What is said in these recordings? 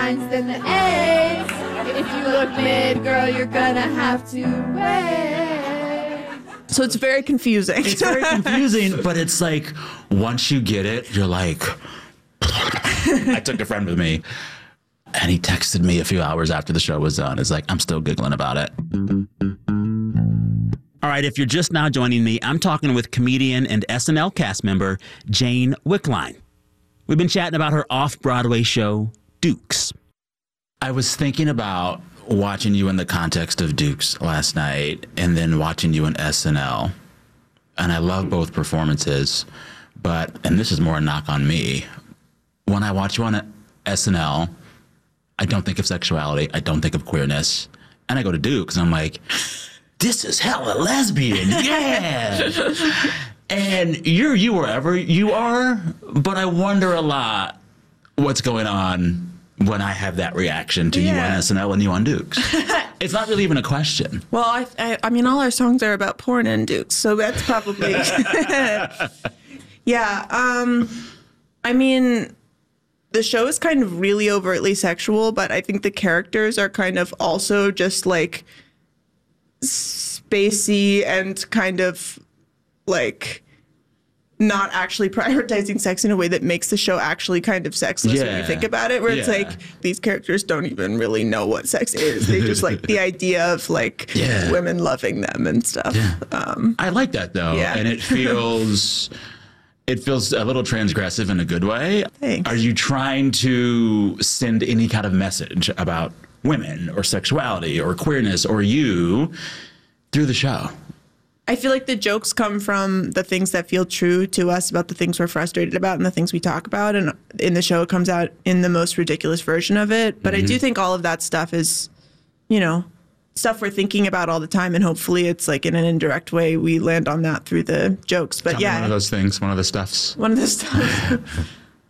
nines than the eights. If you look mid, girl, you're gonna have to wait. So it's very confusing. It's very confusing, but it's like, once you get it, you're like, I took a friend with me, and he texted me a few hours after the show was done. It's like, I'm still giggling about it. All right, if you're just now joining me, I'm talking with comedian and SNL cast member Jane Wickline. We've been chatting about her off-Broadway show, Dukes. I was thinking about watching you in the context of Dukes last night and then watching you in SNL. And I love both performances, but, and this is more a knock on me, when I watch you on SNL, I don't think of sexuality. I don't think of queerness. And I go to Dukes and I'm like, this is hella lesbian. Yeah. And you're you wherever you are, but I wonder a lot what's going on when I have that reaction to you on SNL and you on Dukes. It's not really even a question. Well, I mean, all our songs are about porn and Dukes, so that's probably... Yeah. I mean, the show is kind of really overtly sexual, but I think the characters are kind of also just like spacey and kind of like not actually prioritizing sex in a way that makes the show actually kind of sexless when you think about it, where it's like these characters don't even really know what sex is. They just like the idea of like women loving them and stuff. I like that though. And it feels a little transgressive in a good way. Thanks. Are you trying to send any kind of message about women or sexuality or queerness or you through the show? I feel like the jokes come from the things that feel true to us about the things we're frustrated about and the things we talk about. And in the show, it comes out in the most ridiculous version of it. But I do think all of that stuff is, you know, stuff we're thinking about all the time. And hopefully it's like in an indirect way, we land on that through the jokes. But one of those things, one of the stuffs. One of the stuffs.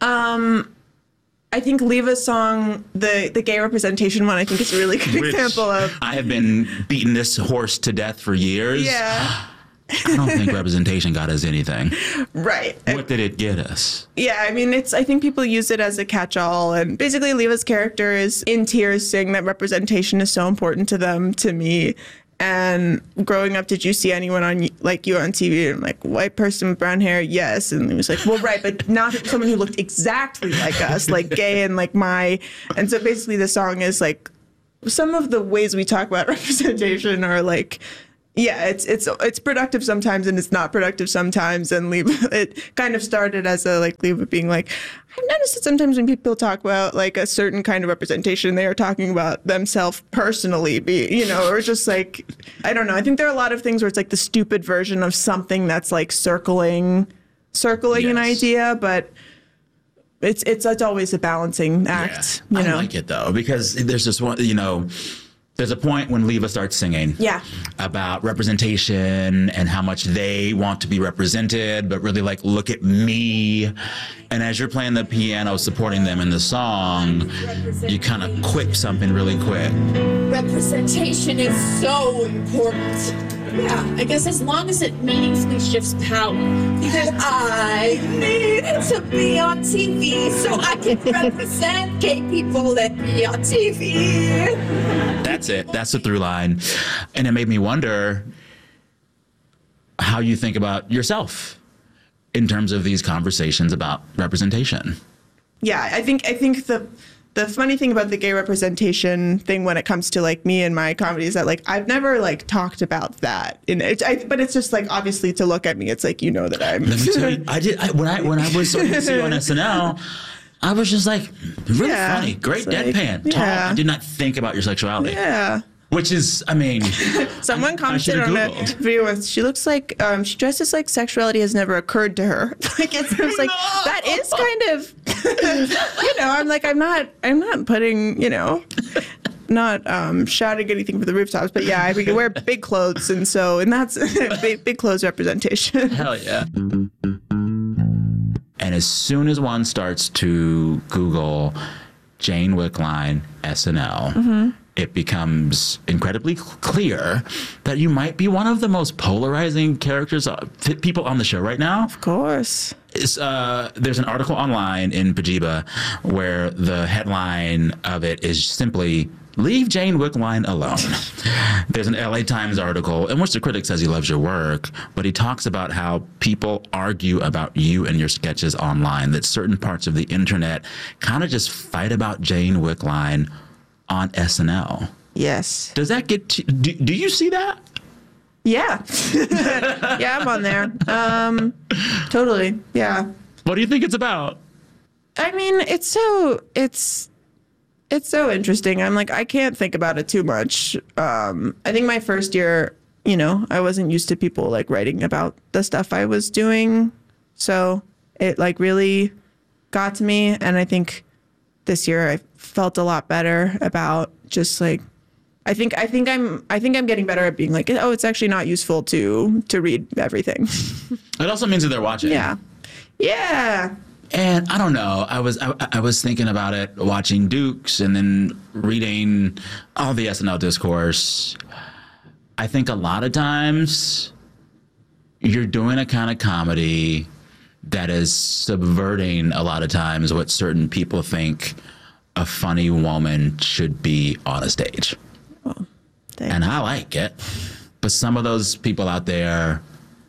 I think Leva's song, the gay representation one, I think is a really good example of. I have been beating this horse to death for years. Yeah. I don't think representation got us anything. Right. What did it get us? Yeah, I mean, I think people use it as a catch-all. And basically, Leva's character is in tears saying that representation is so important to them, to me. And growing up, did you see anyone on like you on TV? And I'm like, white person with brown hair, yes. And he was like, well, right, but not someone who looked exactly like us, like gay and like my. And so basically, the song is like some of the ways we talk about representation are like, yeah, it's productive sometimes and it's not productive sometimes. And Leva, it kind of started as a like Leva being like, I've noticed that sometimes when people talk about like a certain kind of representation, they are talking about themselves personally, or just like, I don't know. I think there are a lot of things where it's like the stupid version of something that's like circling an idea, but it's always a balancing act. I like it though, because there's this one, there's a point when Leva starts singing about representation and how much they want to be represented, but really like, look at me. And as you're playing the piano, supporting them in the song, you kind of quip something really quick. Representation is so important. Yeah, I guess as long as it meaningfully shifts power. Because I needed to be on TV so I can represent gay people and be on TV. That's it. That's the through line. And it made me wonder how you think about yourself in terms of these conversations about representation. Yeah, I think the funny thing about the gay representation thing when it comes to like me and my comedy is that like I've never like talked about that but it's just like obviously to look at me it's like that I'm. Let me tell you, when I was starting to see you on SNL, I was just like really funny, great deadpan talk. I did not think about your sexuality. Yeah. Which is, I mean, someone commented on a video with, she looks like, she dresses like sexuality has never occurred to her. Like, it's like, that is kind of, I'm like, I'm not putting, not shouting anything from the rooftops, but yeah, I mean, you wear big clothes, and that's big clothes representation. Hell yeah. And as soon as one starts to Google Jane Wickline, SNL, it becomes incredibly clear that you might be one of the most polarizing characters, people on the show right now. Of course. There's an article online in Pajiba where the headline of it is simply, "Leave Jane Wickline alone." There's an LA Times article in which the critic says he loves your work, but he talks about how people argue about you and your sketches online, that certain parts of the internet kind of just fight about Jane Wickline on SNL. Yes. Does that get to, do you see that? Yeah. Yeah, I'm on there. Totally. Yeah. What do you think it's about? I mean, it's so interesting. I'm like, I can't think about it too much. I think my first year, I wasn't used to people like writing about the stuff I was doing. So it like really got to me. And I think this year I felt a lot better about just like, I think I'm getting better at being like, oh, it's actually not useful to read everything. It also means that they're watching. Yeah. Yeah. And I don't know. I was thinking about it, watching Dukes and then reading all the SNL discourse. I think a lot of times you're doing a kind of comedy that is subverting a lot of times what certain people think a funny woman should be on a stage. Well, and I like it. But some of those people out there,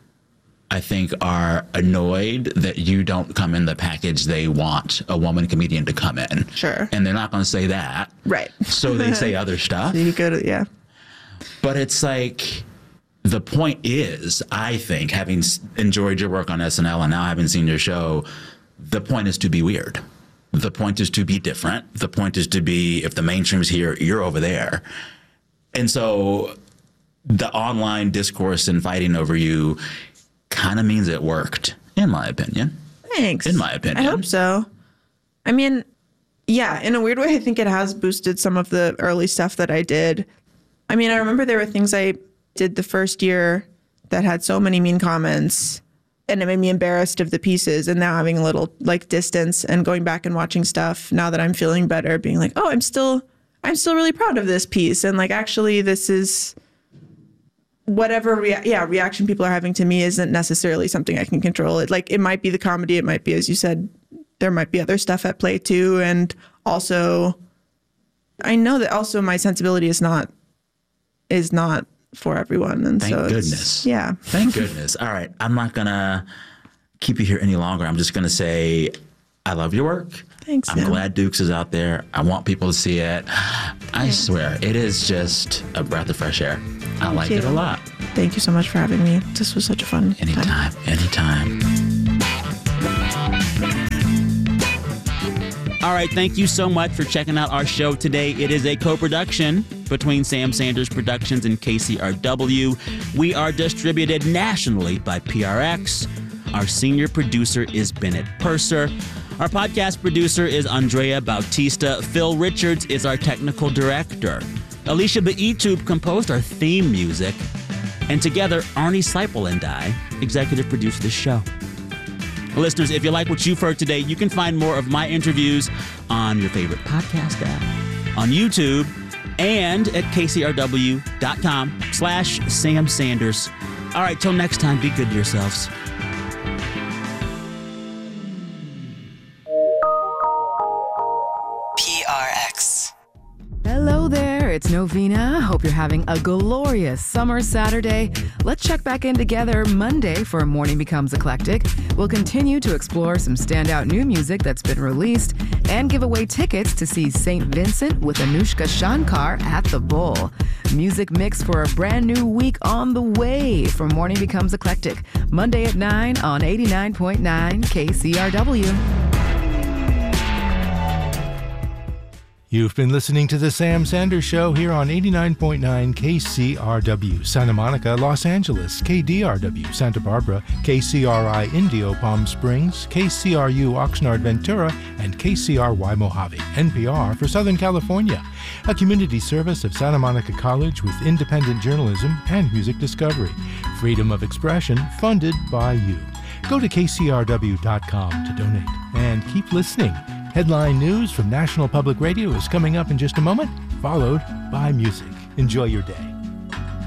I think, are annoyed that you don't come in the package they want a woman comedian to come in. Sure. And they're not going to say that. Right. So they say other stuff. You could, yeah. But it's like, the point is, I think, having enjoyed your work on SNL and now having seen your show, the point is to be weird. The point is to be different. The point is to be, if the mainstream's here, you're over there. And so the online discourse and fighting over you kind of means it worked, in my opinion. Thanks. In my opinion. I hope so. I mean, yeah, in a weird way, I think it has boosted some of the early stuff that I did. I mean, I remember there were things I did the first year that had so many mean comments, and it made me embarrassed of the pieces. And now having a little like distance and going back and watching stuff now that I'm feeling better, being like, oh, I'm still really proud of this piece. And like, actually, this is whatever reaction people are having to me isn't necessarily something I can control. It might be the comedy. It might be, as you said, there might be other stuff at play too. And also, I know that also my sensibility is not for everyone. And Thank goodness. Yeah. Thank goodness. All right. I'm not going to keep you here any longer. I'm just going to say, I love your work. Thanks. I'm glad Dukes is out there. I want people to see it. I swear, it is just a breath of fresh air. I like it a lot. Thank you so much for having me. This was such a fun time. Anytime. All right, thank you so much for checking out our show today. It is a co-production between Sam Sanders Productions and KCRW. We are distributed nationally by PRX. Our senior producer is Bennett Purser. Our podcast producer is Andrea Bautista. Phil Richards is our technical director. Alicia Baitub composed our theme music. And together, Arnie Seipel and I executive produced this show. Listeners, if you like what you've heard today, you can find more of my interviews on your favorite podcast app, on YouTube, and at kcrw.com/Sam Sanders. All right, till next time, be good to yourselves. PRX. Hello there, it's Novena. Hope you're having a glorious summer Saturday. Let's check back in together Monday for Morning Becomes Eclectic. We'll continue to explore some standout new music that's been released and give away tickets to see St. Vincent with Anushka Shankar at the Bull. Music mix for a brand new week on the way for Morning Becomes Eclectic. Monday at 9 on 89.9 KCRW. You've been listening to The Sam Sanders Show here on 89.9 KCRW, Santa Monica, Los Angeles, KDRW, Santa Barbara, KCRI Indio, Palm Springs, KCRU Oxnard, Ventura, and KCRY Mojave, NPR for Southern California, a community service of Santa Monica College with independent journalism and music discovery. Freedom of expression funded by you. Go to kcrw.com to donate and keep listening. Headline news from National Public Radio is coming up in just a moment, followed by music. Enjoy your day.